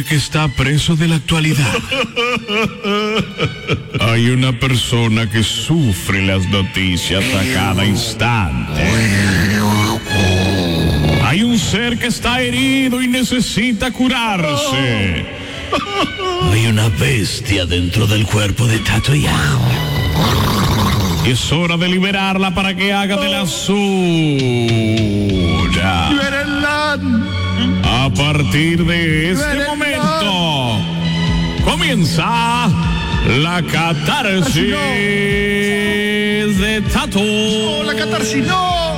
hombre que está preso de la actualidad. Hay una persona que sufre las noticias a cada instante. Hay un ser que está herido y necesita curarse. Hay una bestia dentro del cuerpo de Tatoyama. Y es hora de liberarla para que haga de la suya. A partir de este momento comienza la catarsis de Tato. La catarsis no.